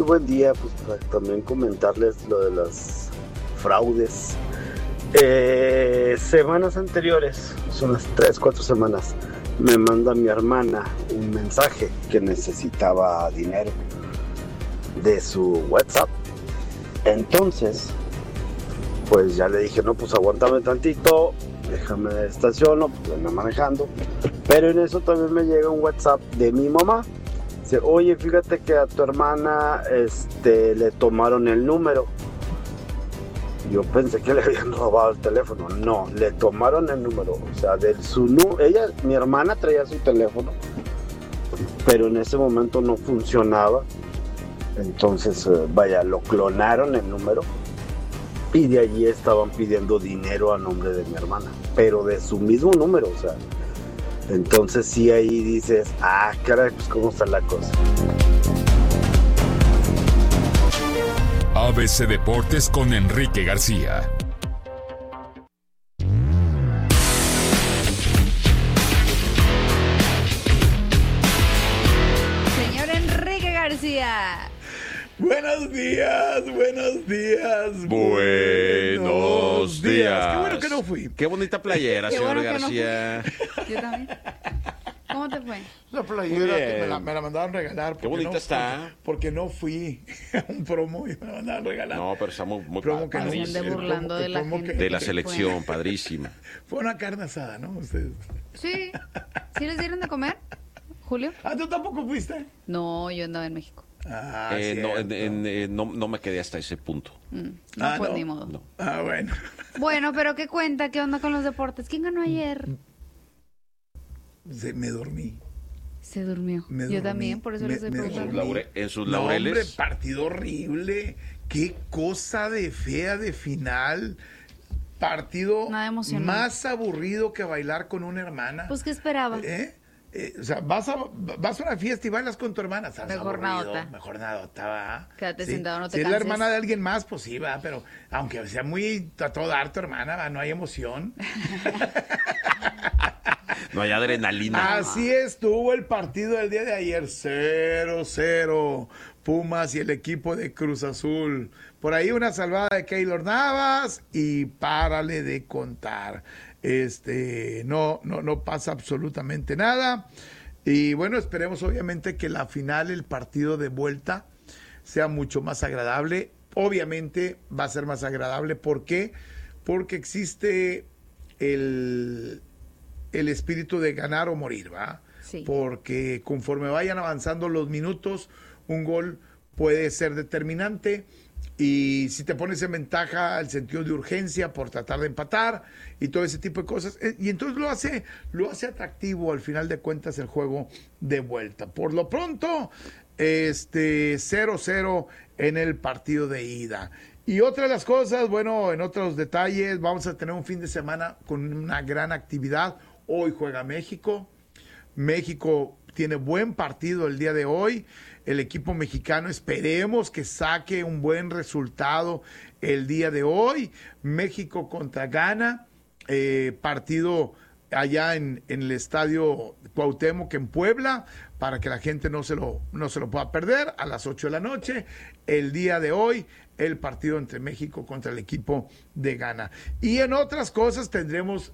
muy buen día, pues para también comentarles lo de las fraudes. Semanas anteriores, son unas 3-4 semanas, me manda mi hermana un mensaje que necesitaba dinero de su WhatsApp. Entonces, pues ya le dije, no, pues aguántame tantito, déjame estaciono, pues vengo manejando. Pero en eso también me llega un WhatsApp de mi mamá. Dice, oye, fíjate que a tu hermana le tomaron el número. Yo pensé que le habían robado el teléfono. No, le tomaron el número. O sea, mi hermana traía su teléfono, pero en ese momento no funcionaba. Entonces, lo clonaron el número. Y de allí estaban pidiendo dinero a nombre de mi hermana, pero de su mismo número, o sea. Entonces sí ahí dices, caray, pues cómo está la cosa. ABC Deportes con Enrique García. Señor Enrique García. Buenos días. Buenos días. Qué bueno que no fui. Qué bonita playera, Qué señor bueno que no García. Yo también. ¿Cómo te fue? La playera que me la mandaron regalar. Qué bonita está. Porque no fui a un promo y me la mandaron regalar. No, pero está muy promo que padrísima. Ande burlando de la gente. De la que selección, padrísima. Fue una carne asada, ¿no? Ustedes. Sí. ¿Sí les dieron de comer, Julio? ¿Tú tampoco fuiste? No, yo andaba en México. No me quedé hasta ese punto. Pues ni modo. No. Bueno. Bueno, pero ¿qué cuenta? ¿Qué onda con los deportes? ¿Quién ganó ayer? Me dormí. Se durmió. Yo también, por eso les estoy preguntando. En sus No, laureles. hombre, partido horrible. Qué cosa de fea de final. Partido Nada emocionante. más aburrido que bailar con una hermana. Pues, ¿qué esperaba? O sea, vas a una fiesta y bailas con tu hermana. Estás Mejor aburrido, nadota. Mejor nadota, va. Quédate sentado, no te Si es la canses. hermana de alguien más, pues sí, va. Pero aunque sea muy a todo dar tu hermana, va, no hay emoción. No hay adrenalina. Así estuvo el partido del día de ayer. 0-0. Pumas y el equipo de Cruz Azul. Por ahí una salvada de Keylor Navas y párale de contar. No pasa absolutamente nada. Y bueno, esperemos obviamente que la final, el partido de vuelta, sea mucho más agradable. Obviamente va a ser más agradable. ¿Por qué? Porque existe el espíritu de ganar o morir, ¿va? Sí. Porque conforme vayan avanzando los minutos, un gol puede ser determinante. Y si te pones en ventaja, el sentido de urgencia por tratar de empatar y todo ese tipo de cosas, y entonces lo hace atractivo al final de cuentas el juego de vuelta. Por lo pronto, 0-0 en el partido de ida. Y otra de las cosas, bueno, en otros detalles, vamos a tener un fin de semana con una gran actividad. Hoy juega México. México tiene buen partido el día de hoy. El equipo mexicano esperemos que saque un buen resultado el día de hoy. México contra Ghana, partido allá en el estadio Cuauhtémoc en Puebla, para que la gente no se lo pueda perder, a las 8 de la noche, el día de hoy, el partido entre México contra el equipo de Ghana. Y en otras cosas tendremos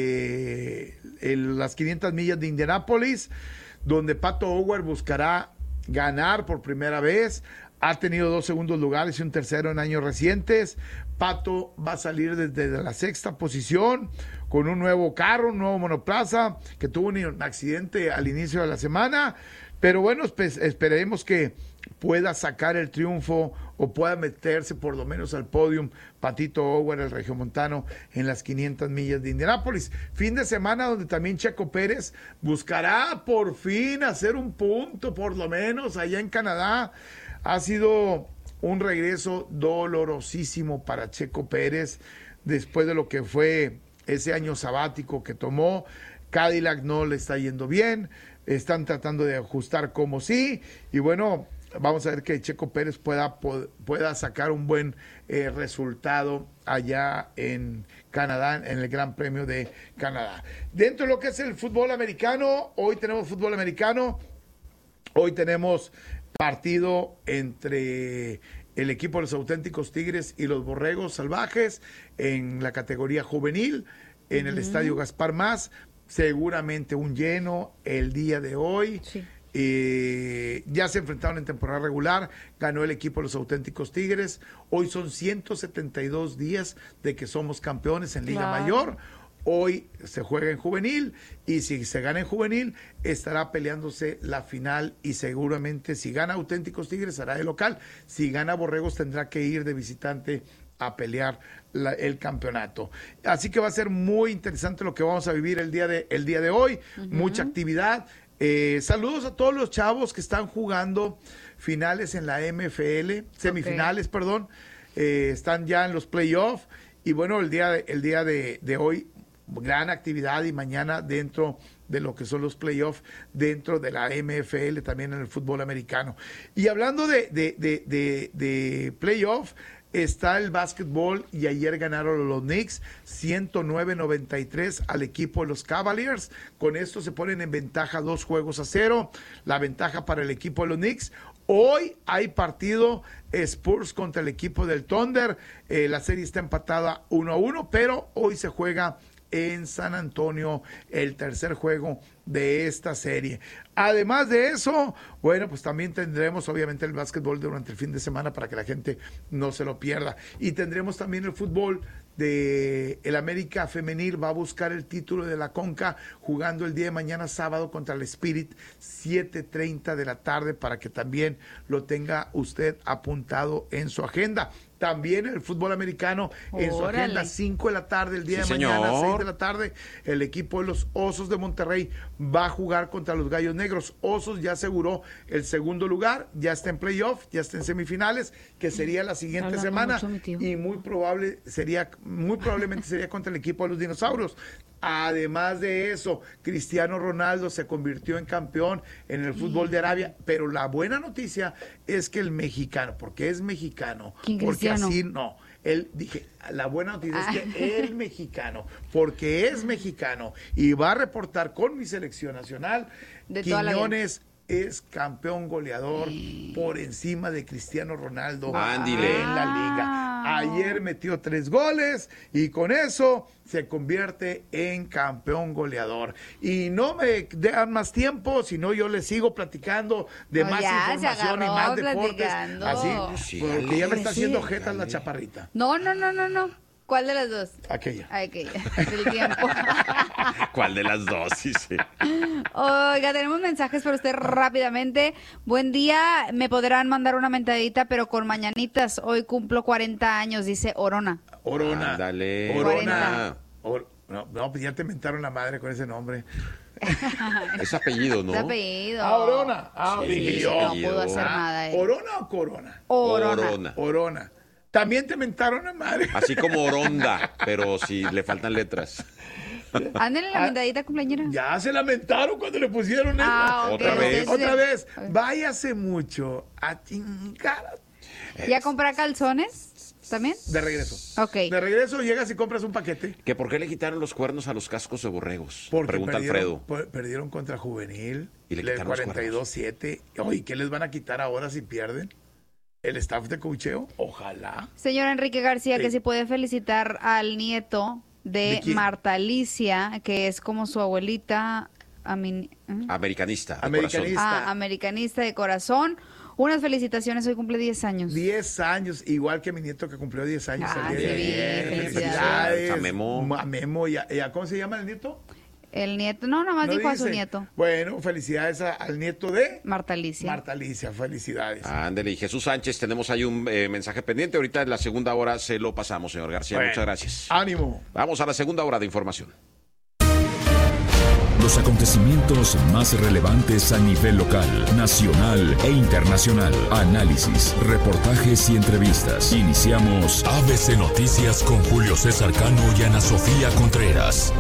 las 500 millas de Indianápolis, donde Pato O'Ward buscará ganar por primera vez. Ha tenido 2 segundos lugares y un tercero en años recientes. Pato va a salir desde la 6ª posición con un nuevo carro, un nuevo monoplaza, que tuvo un accidente al inicio de la semana. Pero bueno, esperemos que pueda sacar el triunfo o pueda meterse por lo menos al podium Patito O'Ward, el regiomontano, en las 500 millas de Indianápolis. Fin de semana donde también Checo Pérez buscará por fin hacer un punto, por lo menos allá en Canadá. Ha sido un regreso dolorosísimo para Checo Pérez después de lo que fue ese año sabático que tomó. Cadillac no le está yendo bien, están tratando de ajustar como sí, y bueno, vamos a ver que Checo Pérez pueda sacar un buen resultado allá en Canadá, en el Gran Premio de Canadá. Dentro de lo que es el fútbol americano, hoy tenemos fútbol americano, hoy tenemos partido entre el equipo de los auténticos Tigres y los Borregos Salvajes en la categoría juvenil en el Estadio Gaspar Más. Seguramente un lleno el día de hoy. Sí. Ya se enfrentaron en temporada regular, ganó el equipo de los auténticos Tigres. Hoy son 172 días de que somos campeones en Liga Mayor. Hoy se juega en juvenil y si se gana en juvenil estará peleándose la final y seguramente si gana auténticos Tigres hará de local. Si gana Borregos tendrá que ir de visitante a pelear el campeonato. Así que va a ser muy interesante lo que vamos a vivir el día de hoy. Mucha actividad. Saludos a todos los chavos que están jugando finales en la MFL, semifinales, perdón. Están ya en los playoffs y bueno, el día de hoy gran actividad y mañana dentro de lo que son los playoffs dentro de la MFL también en el fútbol americano. Y hablando de playoffs, está el básquetbol y ayer ganaron los Knicks 109-93 al equipo de los Cavaliers. Con esto se ponen en ventaja 2-0. La ventaja para el equipo de los Knicks. Hoy hay partido Spurs contra el equipo del Thunder. La serie está empatada 1-1, pero hoy se juega en San Antonio el tercer juego de esta serie. Además de eso, bueno, pues también tendremos obviamente el básquetbol durante el fin de semana para que la gente no se lo pierda. Y tendremos también el fútbol de el América Femenil, va a buscar el título de la Conca jugando el día de mañana sábado contra el Spirit, 7:30 de la tarde, para que también lo tenga usted apuntado en su agenda. También el fútbol americano en su agenda, 5 de la tarde, el día de mañana, 6 de la tarde, el equipo de los Osos de Monterrey va a jugar contra los Gallos Negros. Osos ya aseguró el segundo lugar, ya está en playoff, ya está en semifinales, que sería la siguiente semana, y muy probablemente sería contra el equipo de los Dinosaurios. Además de eso, Cristiano Ronaldo se convirtió en campeón en el fútbol de Arabia, pero la buena noticia es que el mexicano, porque es mexicano, ¿quién, porque Cristiano? así no, la buena noticia es que el mexicano, porque es mexicano y va a reportar con mi selección nacional, de toda la vida. Quiñones es campeón goleador por encima de Cristiano Ronaldo Ándile. en la liga. Ayer metió 3 goles y con eso se convierte en campeón goleador. Y no me dejan más tiempo, sino yo les sigo platicando de más información y más deportes. Así, porque ya me está haciendo jetas la chaparrita. No. ¿Cuál de las dos? Aquella. Del tiempo. ¿Cuál de las dos? Sí. Oiga, tenemos mensajes para usted rápidamente. Buen día, me podrán mandar una mentadita, pero con mañanitas. Hoy cumplo 40 años, dice Orona. Ándale. Orona. No, pues ya te mentaron la madre con ese nombre. Es apellido, ¿no? Es apellido. Orona. Sí, no pudo hacer nada. ¿Orona o Corona? Orona. También te mentaron la madre. Así como Oronda, pero si le faltan letras. Ándale la mentadita, cumpleañera. Ya se lamentaron cuando le pusieron okay. Otra vez. Váyase mucho a chingar. ¿Y a comprar calzones también? De regreso. Ok. De regreso llegas y compras un paquete. ¿Que por qué le quitaron los cuernos a los cascos de borregos? Porque pregunta Alfredo. Perdieron contra Juvenil. Y le quitaron 42-7. Oye, ¿qué les van a quitar ahora si pierden? ¿El staff de coacheo? Ojalá. Señor Enrique García, Sí. que si puede felicitar al nieto de Marta Alicia, que es como su abuelita Americanista. de Americanista. corazón. americanista de corazón. Unas felicitaciones, hoy cumple 10 años. 10 años, igual que mi nieto que cumplió 10 años. Ah, el día de qué ayer. bien, felicidades. A Memo. A Memo. ¿Y a cómo se llama el nieto? El nieto, no, nada más ¿No dijo a su dice? nieto. Bueno, felicidades al nieto de Marta Alicia. Marta Alicia, felicidades. Ándale, y Jesús Sánchez, tenemos ahí un mensaje pendiente. Ahorita en la segunda hora se lo pasamos, señor García. Bueno, Muchas gracias. Ánimo. Vamos a la segunda hora de información. Los acontecimientos más relevantes a nivel local, nacional e internacional. Análisis, reportajes y entrevistas. Iniciamos ABC Noticias con Julio César Cano y Ana Sofía Contreras.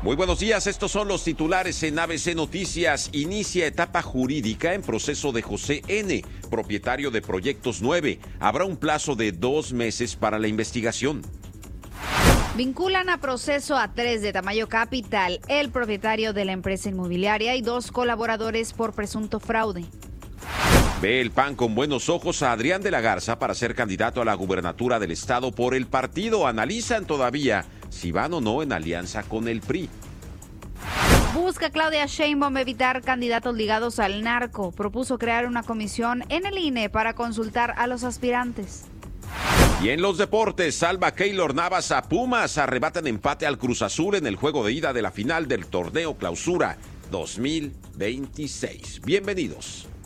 Muy buenos días, estos son los titulares en ABC Noticias. Inicia etapa jurídica en proceso de José N., propietario de Proyectos 9. Habrá un plazo de 2 meses para la investigación. Vinculan a proceso a 3 de Tamayo Capital, el propietario de la empresa inmobiliaria y 2 colaboradores por presunto fraude. Ve el PAN con buenos ojos a Adrián de la Garza para ser candidato a la gubernatura del estado por el partido. Analizan todavía si van o no en alianza con el PRI. Busca Claudia Sheinbaum evitar candidatos ligados al narco. Propuso crear una comisión en el INE para consultar a los aspirantes. Y en los deportes, salva Keylor Navas a Pumas. Arrebatan empate al Cruz Azul en el juego de ida de la final del torneo Clausura 2026. Bienvenidos.